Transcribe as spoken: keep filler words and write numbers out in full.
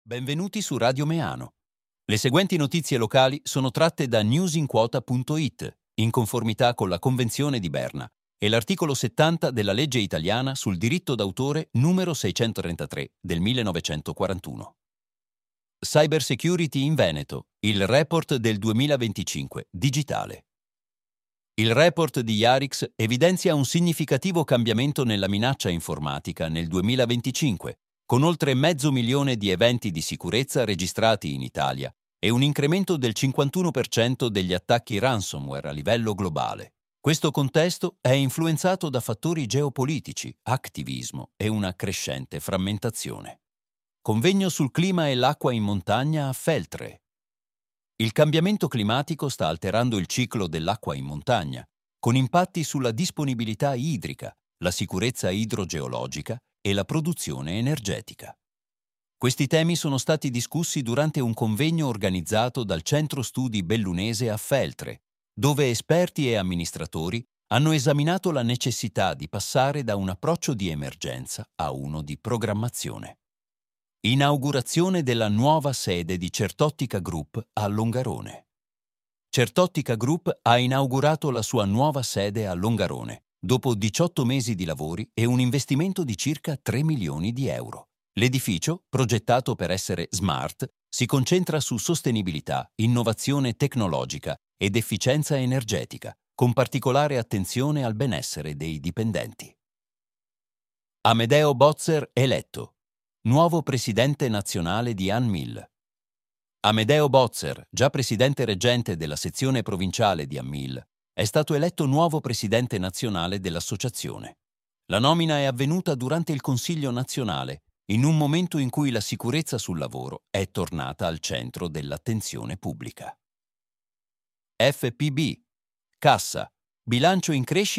Benvenuti su Radio Meano. Le seguenti notizie locali sono tratte da newsinquota punto it, in conformità con la Convenzione di Berna e l'articolo settanta della legge italiana sul diritto d'autore numero seicentotrentatré del millenovecentoquarantuno. Cyber Security in Veneto, il report del duemilaventicinque, digitale. Il report di Yarix evidenzia un significativo cambiamento nella minaccia informatica nel duemilaventicinque, con oltre mezzo milione di eventi di sicurezza registrati in Italia e un incremento del cinquantuno per cento degli attacchi ransomware a livello globale. Questo contesto è influenzato da fattori geopolitici, attivismo e una crescente frammentazione. Convegno sul clima e l'acqua in montagna a Feltre. Il cambiamento climatico sta alterando il ciclo dell'acqua in montagna, con impatti sulla disponibilità idrica, la sicurezza idrogeologica e la produzione energetica. Questi temi sono stati discussi durante un convegno organizzato dal Centro Studi Bellunese a Feltre, dove esperti e amministratori hanno esaminato la necessità di passare da un approccio di emergenza a uno di programmazione. Inaugurazione della nuova sede di Certottica Group a Longarone. Certottica Group ha inaugurato la sua nuova sede a Longarone, dopo diciotto mesi di lavori e un investimento di circa tre milioni di euro. L'edificio, progettato per essere smart, si concentra su sostenibilità, innovazione tecnologica ed efficienza energetica, con particolare attenzione al benessere dei dipendenti. Amedeo Bozzer eletto, nuovo presidente nazionale di Anmil. Amedeo Bozzer, già presidente reggente della sezione provinciale di Anmil, è stato eletto nuovo presidente nazionale dell'associazione. La nomina è avvenuta durante il Consiglio nazionale, in un momento in cui la sicurezza sul lavoro è tornata al centro dell'attenzione pubblica. F P B. Cassa. Bilancio in crescita.